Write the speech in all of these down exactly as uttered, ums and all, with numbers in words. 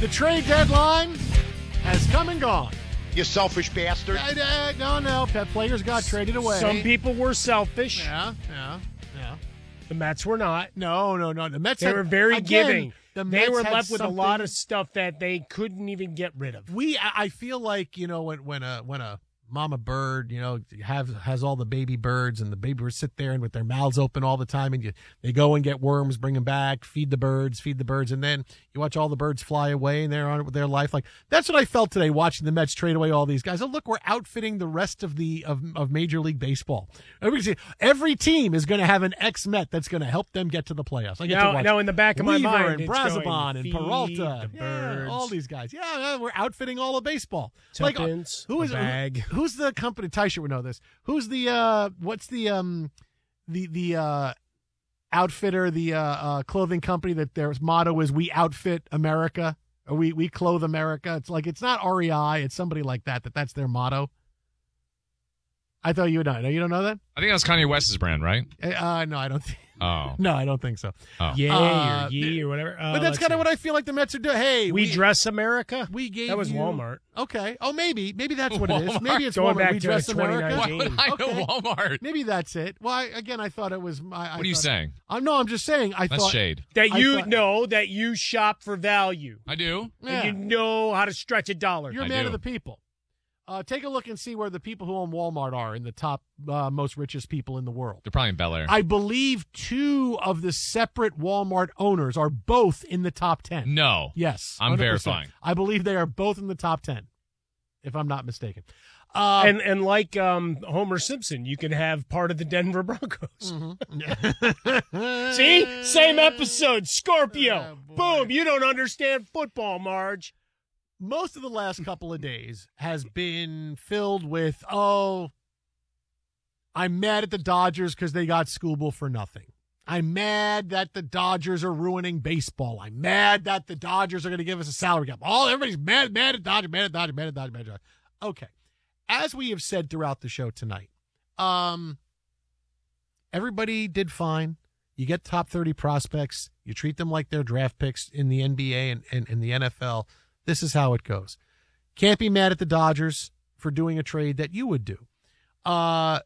The trade deadline has come and gone. You selfish bastard. Uh, uh, no, no. Pet players got traded away. Some people were selfish. Yeah, yeah, yeah. The Mets were not. No, no, no. The Mets They had, were very again, giving. The they Mets were had left with a lot something- of stuff that they couldn't even get rid of. We, I I feel like, you know, when when a when a mama bird, you know, have has all the baby birds, and the baby birds sit there and with their mouths open all the time, and you they go and get worms, bring them back, feed the birds, feed the birds, and then you watch all the birds fly away, and they're on with their life. Like that's what I felt today watching the Mets trade away all these guys. Oh, look, we're outfitting the rest of the of, of Major League Baseball. Every, every team is going to have an ex-Met that's going to help them get to the playoffs. I get Now, to watch now in the back of my Weaver mind, and it's Brazoban going, and feed Peralta, the yeah, birds. all these guys. Yeah, yeah, we're outfitting all of baseball. Tuppence, who a is bag. Who, who's the company? Tysher would know this. Who's the uh? What's the um, the the uh, outfitter? The uh, uh clothing company that their motto is "We outfit America," or "We we clothe America." It's like it's not R E I. It's somebody like that. That that's their motto. I thought you would know. No, you don't know that? I think that's Kanye West's brand, right? Uh, no, I don't think. Oh. No, I don't think so. Oh. Yay Uh, or yee or whatever. Uh, but that's let's kind of see. what I feel like the Mets are doing. Hey, We, Dress America? We gave That was you- Walmart. Okay. Oh, maybe. Maybe that's what it is. Maybe it's Going Walmart. back We to Dress twenty America. nineteen. Why would I Okay. know Walmart? Maybe that's it. Well, I, again, I thought it was. I, I What are you thought- saying? I'm no, I'm just saying. I That's thought shade. That I you thought- know that you shop for value. I do. Yeah. And you know how to stretch a dollar. You're a I man do. of the people. Uh, take a look and see where the people who own Walmart are in the top uh, most richest people in the world. They're probably in Bel Air. I believe two of the separate Walmart owners are both in the top ten. No. Yes, I'm one hundred percent. verifying. I believe they are both in the top ten, if I'm not mistaken. Uh, and and like um, Homer Simpson, you can have part of the Denver Broncos. Mm-hmm. See? Same episode. Scorpio. Oh, boy. Boom. You don't understand football, Marge. Most of the last couple of days has been filled with, oh, I'm mad at the Dodgers because they got Skubal for nothing. I'm mad that the Dodgers are ruining baseball. I'm mad that the Dodgers are going to give us a salary cap. All everybody's mad, mad at Dodgers, mad at Dodgers, mad at Dodgers, mad at Dodgers. Okay. As we have said throughout the show tonight, um, everybody did fine. You get top thirty prospects. You treat them like they're draft picks in the N B A and, and, and the N F L. This is how it goes. Can't be mad at the Dodgers for doing a trade that you would do. Uh,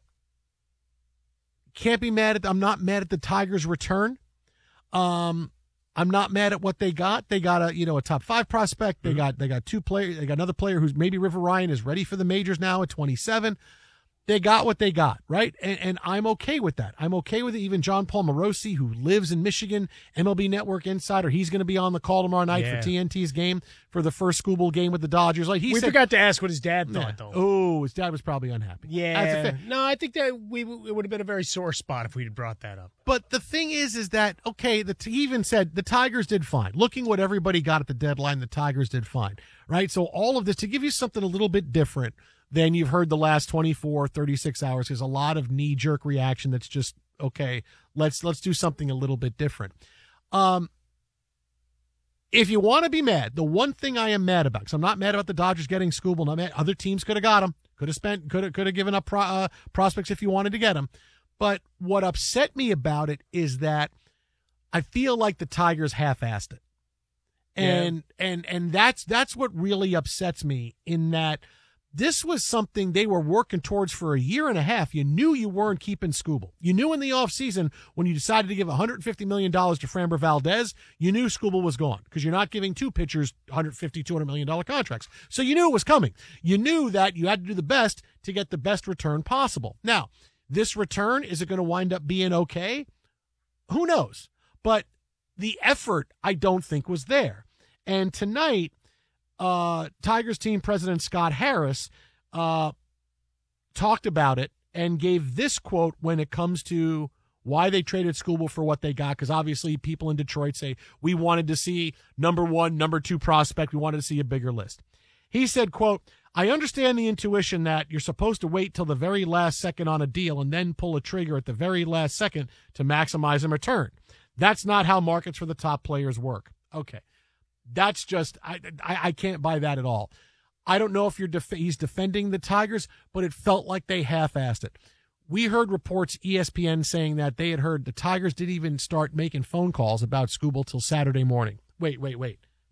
can't be mad at, I'm not mad at the Tigers' return. Um, I'm not mad at what they got. They got a, you know, a top five prospect. They Mm-hmm. got, they got two players. They got another player who's maybe River Ryan is ready for the majors now at twenty-seven. They got what they got, right? And, and I'm okay with that. I'm okay with it. Even John Paul Morosi, who lives in Michigan, M L B Network insider, he's going to be on the call tomorrow night Yeah. for T N T's game for the first Skubal game with the Dodgers. Like he We said, forgot to ask what his dad thought, though. oh, his dad was probably unhappy. That's a Yeah. fair- No, I think that we it would have been a very sore spot if we'd have brought that up. But the thing is, is that, okay, the, he even said the Tigers did fine. Looking what everybody got at the deadline, the Tigers did fine, right? So all of this, to give you something a little bit different than you've heard the last twenty-four, thirty-six hours, there's a lot of knee-jerk reaction that's just, okay, let's let's do something a little bit different. Um, if you want to be mad, the one thing I am mad about, because I'm not mad about the Dodgers getting Skubal, not mad, other teams could have got him, could have spent, could have, could have given up pro, uh, prospects if you wanted to get him. But what upset me about it is that I feel like the Tigers half-assed it. And yeah. and and that's that's what really upsets me, in that this was something they were working towards for a year and a half. You knew you weren't keeping Skubal. You knew in the offseason when you decided to give one hundred fifty million dollars to Framber Valdez, you knew Skubal was gone, because you're not giving two pitchers one hundred fifty, two hundred million dollars contracts. So you knew it was coming. You knew that you had to do the best to get the best return possible. Now, this return, is it going to wind up being okay? Who knows? But the effort, I don't think, was there. And tonight, uh, Tigers team president Scott Harris uh, talked about it and gave this quote when it comes to why they traded Skubal for what they got, because obviously people in Detroit say, we wanted to see number one, number two prospect. We wanted to see a bigger list. He said, quote, I understand the intuition that you're supposed to wait till the very last second on a deal and then pull a trigger at the very last second to maximize a return. That's not how markets for the top players work. Okay. That's just, I, I, I can't buy that at all. I don't know if you're def- he's defending the Tigers, but it felt like they half-assed it. We heard reports, E S P N saying that they had heard the Tigers didn't even start making phone calls about Skubal till Saturday morning. Wait, wait, wait.